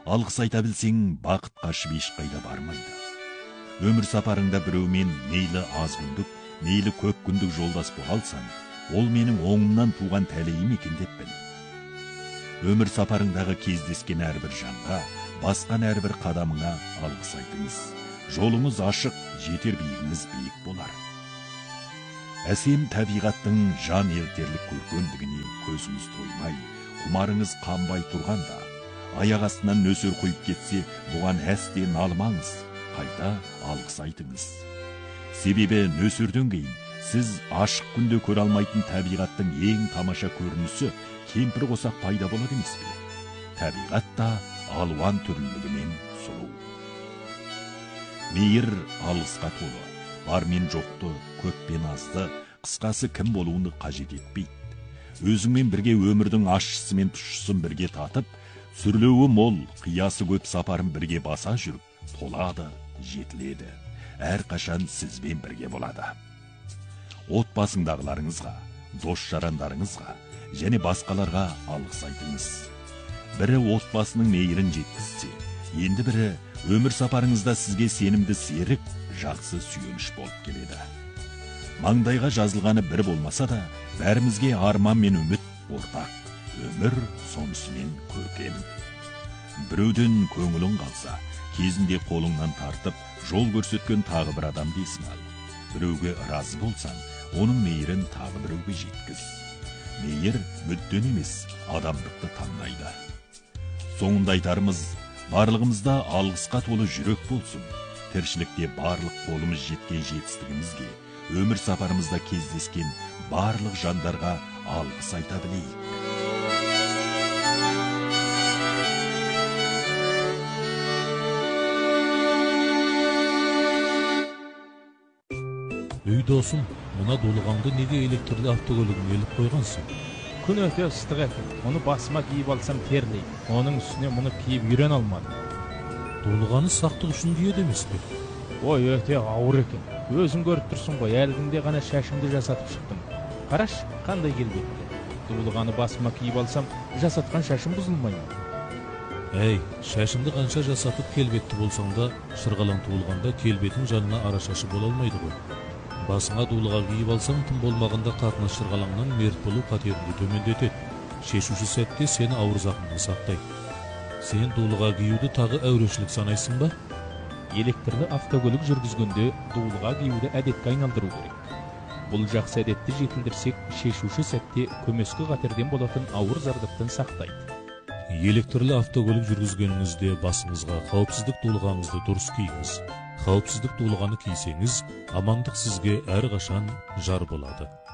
Алғыс айта білсең, бақытқа ашып ешқайда бармайды. Өмір сапарыңда біреумен мейлі аз күндік, мейлі көп күндік жолдас бола алсаң, ол менің оңымнан туған тәлейім екен деп біл. Өмір сапарыңдағы кездескен әрбір жанға, басқан әрбір қадамыңа алғыс айтыңыз. Жолыңыз ашық, жетер биігіңіз биік болар. Әсем табиғаттың жан елтерлік көркемдігіне көзіңіз тоймай, құмарыңыз қанбай тұрғанда, аяқ астынан нөсер құйып кетсе, бұған әстен налымаңыз, қайта алғыс айтыңыз. Себебі нөсерден кейін сіз ашық күнде көре алмайтын табиғаттың ең тамаша көрінісі кемпір қосақ пайда болады емес пе? Табиғат та алуан түрлілігімен сұлу. Мейір алғысқа толы, бар мен жоқты, көп пен азды, қысқасы кім болуыны қажет етпейді. Өзіңмен бірге өмірдің ащысы мен тұщысын бірге татып, сүрлеуі мол, қиясы көп сапарын бірге баса жүріп, толады, жетіледі. Әрқашан сізбен бірге болады. Отбасыңдағыларыңызға, дос-жарандарыңызға және басқаларға алғыс айтыңыз. Бірі отбасының мейірін жеткізсе, енді бірі өмір сапарыңызда сізге сенімді серік, жақсы сүйеніш болып келеді. Маңдайға жазылғаны бір болмаса да, бәрімізге арман мен үміт ортақ. Өмір сонысымен көркем. Біреуден көңілің қалса, кезінде қолыңнан тартып, жол көрсеткен тағы бір адам дейсің ал. Біреуге разы болсаң, оның мейірін тағы біреуге жеткіз. Мейір мүдден емес, адамдықты таңдайды. Соңында айтарымыз, барлығымызда алғысқа толы жүрек болсын. Тіршілікте барлық қолымыз жеткен жетістігімізге, өмір сапарымызда кездескен барлық жандарға алғыс айта білейік. Үй досым, мұна долығанды неге электрлі автокөлігін еліп қойғансың? Күн өте ыстық екен. Оны басыма киіп алсам терлейді. Оның үстіне мұны киіп үйрен алмадым. Долығаны сақтық үшін киеді емес пе? Ой, өте ауыр екен. Өзің көріп тұрсың ғой, әлгінде ғана шашымды жасатып шықтым. Қараш, қандай келбетті. Долығаны басыма киіп алсам, жасатқан шашым бұзылмай ма? Әй, шашымды қанша жасатып келбетті болсаң да, шырғалаң туылғанда келбетің жанына арашашы бола алмайды ғой. Басыңа дулыға киіп алсаң, тым болмағанда қатынас шырғалаңнан мерт болу қатеріңді төмендетеді. Шешуші сәтте сені ауыр зақымнан сақтайды. Сен дулыға киюді тағы әурешілік санайсың ба? Электрлі автокөлік жүргізгенде дулыға киюді әдетке айналдыру керек. Бұл жақсы әдетті жетілдірсек, шешуші сәтте көмескі қатерден болатын ауыр зардаптан сақтайды. Электрлі автокөлік жүргізгеніңізде басыңызға қауіпсіздік дулығаңызды дұрыс киіңіз. Қауіпсіздік дулығаны кисеңіз, амандық сізге әрқашан жар болады.